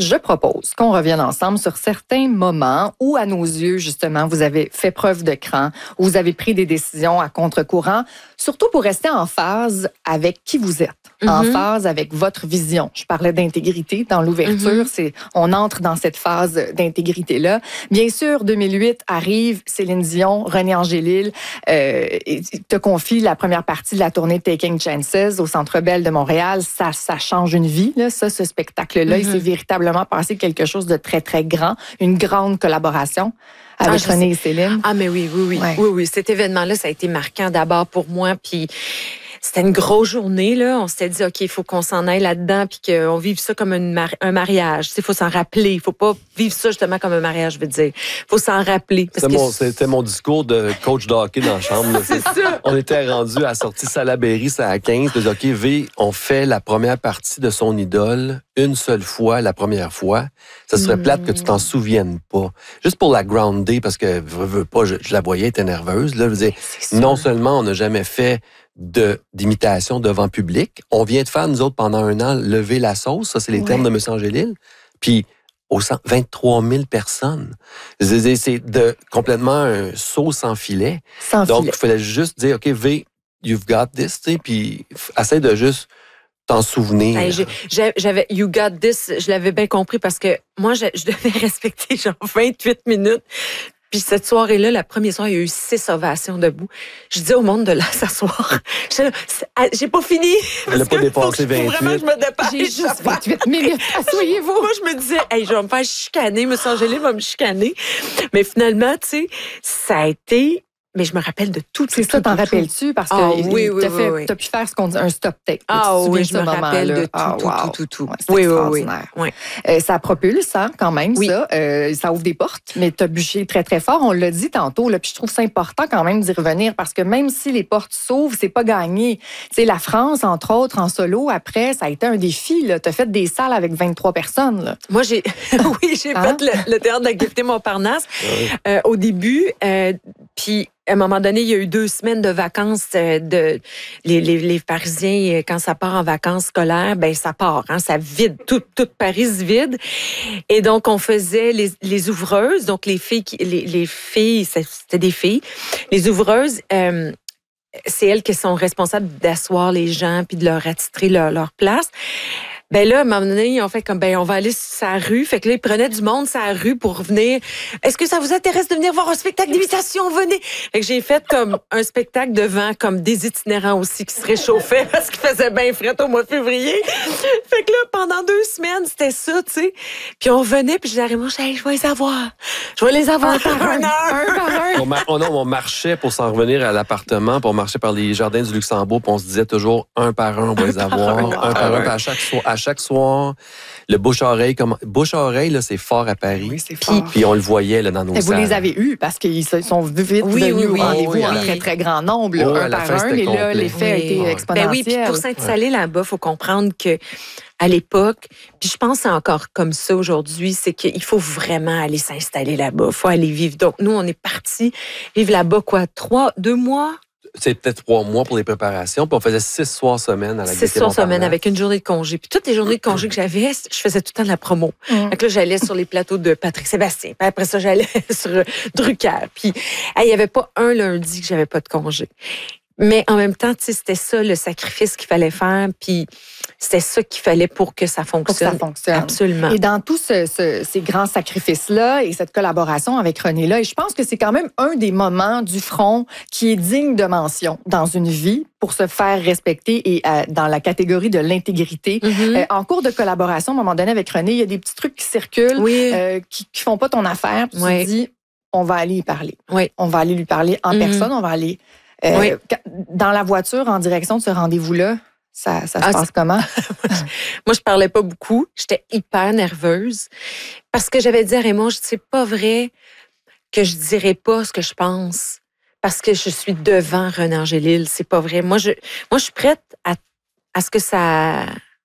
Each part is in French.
Je propose qu'on revienne ensemble sur certains moments où, à nos yeux, justement, vous avez fait preuve de cran, où vous avez pris des décisions à contre-courant, surtout pour rester en phase avec qui vous êtes, en phase avec votre vision. Je parlais d'intégrité dans l'ouverture, on entre dans cette phase d'intégrité-là. Bien sûr, 2008 arrive, Céline Dion, René Angélil te confie la première partie de la tournée Taking Chances au Centre Bell de Montréal. Ça change une vie, là, ce spectacle-là. Il s'est véritablement passé quelque chose de très, très grand, une grande collaboration avec René et Céline. Ah, mais oui. Oui. Cet événement-là, ça a été marquant d'abord pour moi, puis c'était une grosse journée, là. On s'était dit, OK, il faut qu'on s'en aille là-dedans puis qu'on vive ça comme un mariage. Il faut s'en rappeler. Il faut pas vivre ça justement comme un mariage, je veux dire. Il faut s'en rappeler. C'était mon discours de coach de hockey dans la chambre. C'est ça. On était rendu à la sortie Salaberry, ça à 15. Puis, OK, V, on fait la première partie de son idole une seule fois, la première fois. Ça serait plate que tu t'en souviennes pas. Juste pour la grounder, parce que veux pas, je la voyais, elle était nerveuse. Là, je veux dire, non seulement on n'a jamais fait d'imitation devant public. On vient de faire, nous autres, pendant 1 an, lever la sauce. Ça, c'est les termes de M. Angélil. Puis, 23 000 personnes. C'est complètement un saut sans filet. Donc, il fallait juste dire, OK, V, you've got this, tu sais, puis essaie de juste t'en souvenir. J'avais You Got This, je l'avais bien compris parce que moi, je devais respecter genre 28 minutes. Puis cette soirée-là, la première soirée, il y a eu 6 ovations debout. Je dis au monde de là s'asseoir. J'ai pas fini. Elle n'a pas dépassé 28. Vraiment, je me dépêche. J'ai juste 28 minutes. Asseyez-vous. Moi, je me disais, hey, je vais me faire chicaner. M. Angélil va me chicaner. Mais finalement, tu sais, ça a été... Mais je me rappelle de tout. C'est ça, t'en rappelles-tu? Parce que t'as pu faire un stop take. Je me rappelle de tout. C'est extraordinaire. Oui. Ça propulse, quand même, ça. Ça ouvre des portes, mais t'as bûché très, très fort. On l'a dit tantôt, là, puis je trouve ça important quand même d'y revenir parce que même si les portes s'ouvrent, c'est pas gagné. Tu sais, la France, entre autres, en solo, après, ça a été un défi. T'as fait des salles avec 23 personnes. Là. Moi, j'ai fait le théâtre de la Gaîté Montparnasse au début, puis à un moment donné, il y a eu 2 semaines de vacances les Parisiens, quand ça part en vacances scolaires, ben ça part, ça vide, toute Paris se vide. Et donc, on faisait les ouvreuses, donc les filles, c'était des filles. Les ouvreuses, c'est elles qui sont responsables d'asseoir les gens puis de leur attitrer leur place. Ben là, à un moment donné, ils ont fait comme, on va aller sur la rue. Fait que là, ils prenaient du monde sur la rue pour venir. Est-ce que ça vous intéresse de venir voir un spectacle d'imitation? Venez! Fait que j'ai fait comme un spectacle devant, comme des itinérants aussi qui se réchauffaient parce qu'il faisait bien frais au mois de février. Fait que là, pendant 2 semaines, c'était ça, tu sais. Puis on venait, puis je disais à Raymond, je vais les avoir. Je vais les avoir par un heure. On marchait pour s'en revenir à l'appartement, puis on marchait par les jardins du Luxembourg, puis on se disait toujours un par un, on va les avoir. Un par un, puis à chaque soir, le bouche-oreille, bouche-oreille, là, c'est fort à Paris. Oui, c'est fort. Puis on le voyait là, dans nos salles. Vous les avez eus parce qu'ils sont vite venus au rendez-vous en très, très grand nombre, un par un. Et là, l'effet a été exponentiel. Puis pour s'installer là-bas, il faut comprendre que à l'époque, puis je pense que c'est encore comme ça aujourd'hui, c'est qu'il faut vraiment aller s'installer là-bas. Il faut aller vivre. Donc, nous, on est partis vivre là-bas, 2 mois? C'est peut-être 3 mois pour les préparations, puis on faisait 6 soirs semaine à la Gaîté 6 soirs semaine avec une journée de congé. Puis toutes les journées de congé que j'avais, je faisais tout le temps de la promo. Donc là, j'allais sur les plateaux de Patrick Sébastien. Puis après ça, j'allais sur Drucker. Puis il n'y avait pas un lundi que j'avais pas de congé. Mais en même temps, tu sais, c'était ça le sacrifice qu'il fallait faire. Puis c'était ça qu'il fallait pour que ça fonctionne. Absolument. Et dans tous ces grands sacrifices-là et cette collaboration avec René-là, et je pense que c'est quand même un des moments du front qui est digne de mention dans une vie pour se faire respecter et dans la catégorie de l'intégrité. En cours de collaboration, à un moment donné, avec René, il y a des petits trucs qui circulent, qui font pas ton affaire. Puis tu te dis, on va aller y parler. On va aller lui parler en personne, on va aller... dans la voiture, en direction de ce rendez-vous-là, ça se passe comment? Moi, je parlais pas beaucoup. J'étais hyper nerveuse parce que j'avais dit à Raymond, c'est pas vrai que je dirais pas ce que je pense parce que je suis devant René Angélil. C'est pas vrai. Moi, je suis prête à ce que ça...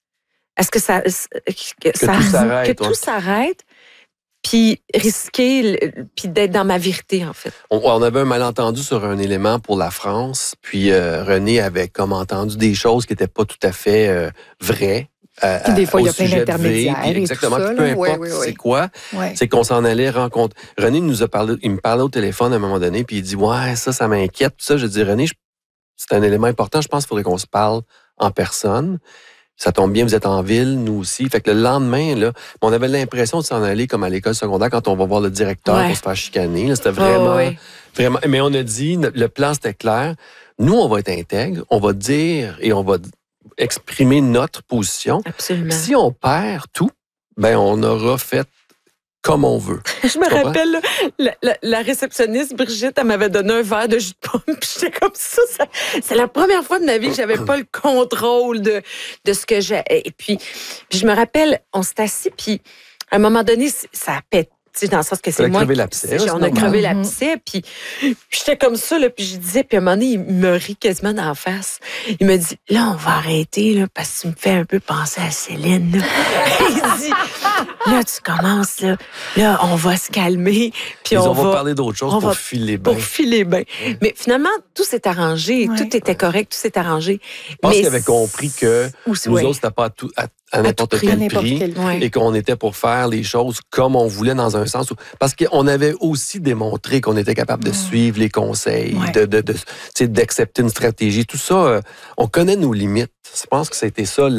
que tout s'arrête. Puis risquer, puis d'être dans ma vérité, en fait. On avait un malentendu sur un élément pour la France, puis René avait comme entendu des choses qui n'étaient pas tout à fait vraies. Puis des fois, il y a plein sujet de d'intermédiaires V, et exactement. tout ça. Puis peu importe c'est quoi, c'est qu'on s'en allait rencontrer. René il me parlait au téléphone à un moment donné, puis il dit, ouais, ça m'inquiète. Puis ça, je dis, René, c'est un élément important. Je pense qu'il faudrait qu'on se parle en personne. Ça tombe bien, vous êtes en ville, nous aussi. Fait que le lendemain, là, on avait l'impression de s'en aller comme à l'école secondaire quand on va voir le directeur pour se faire chicaner. Là, c'était vraiment, vraiment. Mais on a dit, le plan, c'était clair. Nous, on va être intègre, on va dire et on va exprimer notre position. Absolument. Si on perd tout, ben on aura fait comme on veut. Je me rappelle, la réceptionniste, Brigitte, elle m'avait donné un verre de jus de pomme. Puis j'étais comme ça. C'est la première fois de ma vie que j'avais pas le contrôle de ce que j'ai. Et puis je me rappelle, on s'est assis, puis à un moment donné, ça a pété. Dans le sens que c'est moi. On a crevé l'abcès, puis j'étais comme ça, là, puis je disais, puis à un moment donné, il me rit quasiment d'en face. Il me dit, là, on va arrêter, là, parce que tu me fais un peu penser à Céline, là. Il dit, là, tu commences, là, on va se calmer, puis on va parler d'autre chose pour filer bien. Pour filer bien. Mais finalement, tout s'est arrangé, tout était correct, tout s'est arrangé. Je pense qu'il avait compris que nous autres, c'était pas à n'importe quel prix et qu'on était pour faire les choses comme on voulait dans un sens parce qu'on avait aussi démontré qu'on était capable de suivre les conseils, d'accepter une stratégie. Tout ça, on connaît nos limites. Je pense que c'était ça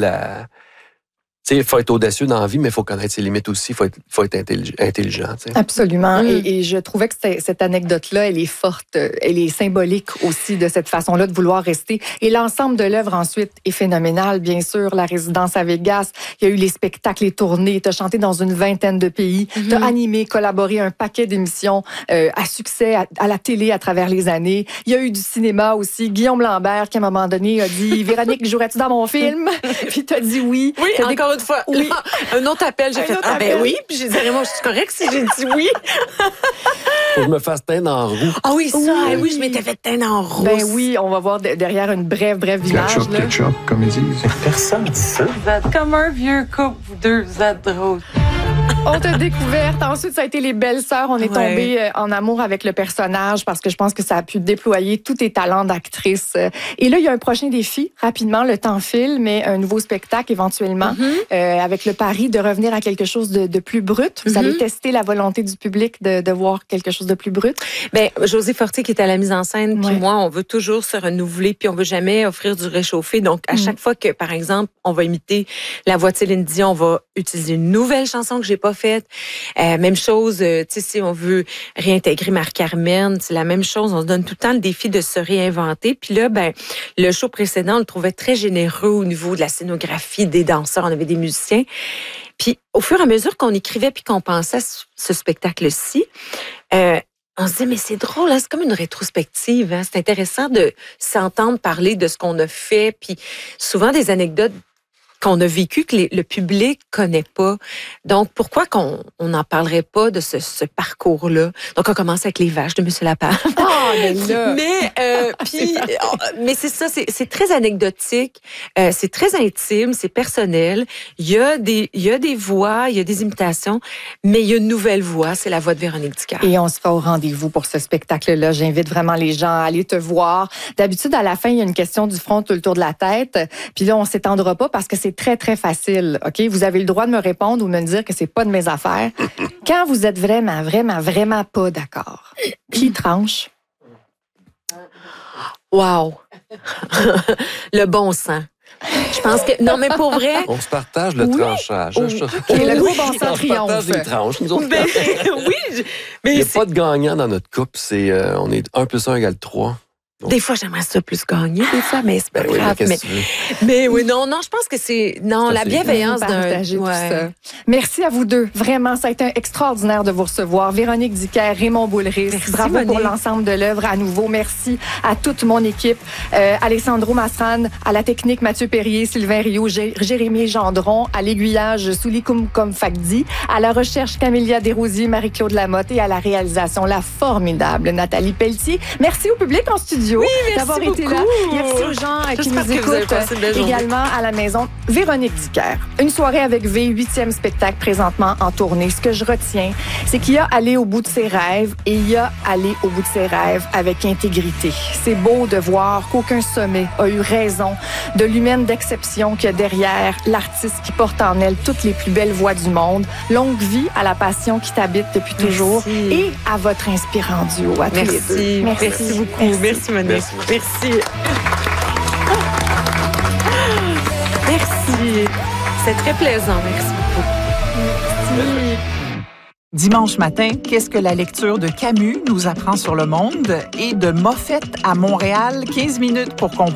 il faut être audacieux dans la vie, mais il faut connaître ses limites aussi. Il faut être intelligent. T'sais. Absolument. Et je trouvais que cette anecdote-là, elle est forte, elle est symbolique aussi de cette façon-là de vouloir rester. Et l'ensemble de l'œuvre ensuite est phénoménal. Bien sûr, la résidence à Vegas, il y a eu les spectacles, les tournées, tu as chanté dans une vingtaine de pays, tu as animé, collaboré un paquet d'émissions à succès à la télé à travers les années. Il y a eu du cinéma aussi. Guillaume Lambert, qui à un moment donné a dit « Véronique, jouerais-tu dans mon film? » Puis tu as dit oui. Oui, encore une fois. Oui. Là, un autre appel, j'ai fait « Ah ben oui ». Puis j'ai dit « Raymond, je suis correct si j'ai dit oui? » Faut que je me fasse teindre en roux. Ah oui, ça. Oui, je m'étais fait teindre en roux. Ben oui, on va voir derrière une brève image. Ketchup, comme ils disent. Personne dit ça. Vous êtes comme un vieux couple, vous deux, vous êtes drôles. On t'a découverte. Ensuite, ça a été les belles-sœurs. On est tombé en amour avec le personnage parce que je pense que ça a pu déployer tous tes talents d'actrice. Et là, il y a un prochain défi. Rapidement, le temps file, mais un nouveau spectacle éventuellement avec le pari de revenir à quelque chose de plus brut. Vous allez tester la volonté du public de voir quelque chose de plus brut. Bien, José Fortier qui est à la mise en scène, puis moi, on veut toujours se renouveler, puis on veut jamais offrir du réchauffé. Donc, à chaque fois que, par exemple, on va imiter la voix de Céline Dion, on va utiliser une nouvelle chanson que j'ai pas faite. Même chose, tu sais, si on veut réintégrer Marie-Carmen, c'est la même chose. On se donne tout le temps le défi de se réinventer. Puis là, ben, le show précédent, on le trouvait très généreux au niveau de la scénographie, des danseurs, on avait des musiciens. Puis au fur et à mesure qu'on écrivait puis qu'on pensait à ce spectacle-ci, on se disait, mais c'est drôle, hein? C'est comme une rétrospective. Hein? C'est intéressant de s'entendre parler de ce qu'on a fait, puis souvent des anecdotes qu'on a vécu que le public connaît pas. Donc, pourquoi qu'on n'en parlerait pas de ce parcours-là? Donc, on commence avec les vaches de M. Lapin. Mais là... mais c'est ça, c'est très anecdotique, c'est très intime, c'est personnel. Il y a des voix, il y a des imitations, mais il y a une nouvelle voix, c'est la voix de Véronique Dicker. Et on sera au rendez-vous pour ce spectacle-là. J'invite vraiment les gens à aller te voir. D'habitude, à la fin, il y a une question du front tout le tour de la tête. Puis là, on s'étendra pas parce que c'est très, très facile. OK? Vous avez le droit de me répondre ou de me dire que c'est pas de mes affaires. Quand vous êtes vraiment, vraiment, vraiment pas d'accord, qui tranche? Wow! Le bon sens. Je pense que... Non, mais pour vrai... On se partage le tranchage. Le gros bon sens triomphe. On partage les tranches, nous autres. Oui, mais il n'y a pas de gagnant dans notre couple. On est 1 + 1 = 3. Donc. Des fois, j'aimerais ça plus gagner, des fois, mais c'est pas grave. Mais oui, non, je pense que c'est la bienveillance d'un... tout ça. Merci à vous deux. Vraiment, ça a été extraordinaire de vous recevoir. Véronique Dicker, Raymond Boulris. Bravo Monique. Pour l'ensemble de l'œuvre à nouveau. Merci à toute mon équipe. Alessandro Masran, à la technique, Mathieu Perrier, Sylvain Rio, Jérémy Gendron, à l'aiguillage, Soulikum Komfakdi, à la recherche, Camélia Desrosiers, Marie-Claude Lamotte et à la réalisation, la formidable Nathalie Pelletier. Merci au public en studio. studio, d'avoir été là. Merci aux gens qui nous écoutent également à la maison. Véronique Dicker, une soirée avec V, 8e spectacle présentement en tournée. Ce que je retiens, c'est qu'il y a allé au bout de ses rêves et il y a allé au bout de ses rêves avec intégrité. C'est beau de voir qu'aucun sommet a eu raison de l'humaine d'exception qu'il y a derrière l'artiste qui porte en elle toutes les plus belles voix du monde. Longue vie à la passion qui t'habite depuis toujours et à votre inspirant duo à tous les deux. Merci beaucoup. Merci, Monique. Merci. Merci. C'est très plaisant. Merci beaucoup. Merci. Dimanche matin, qu'est-ce que la lecture de Camus nous apprend sur le monde? Et de Moffett à Montréal, 15 minutes pour comprendre